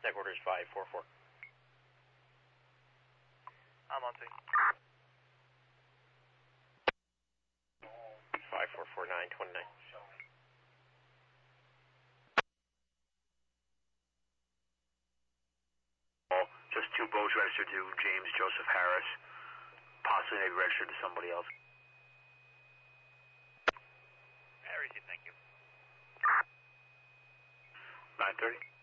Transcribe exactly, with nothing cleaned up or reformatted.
contact orders five four four. I'm on scene. five four four nine two nine. Just two boats registered to James Joseph Harris. Possibly maybe registered to somebody else. I received, thank you. nine thirty.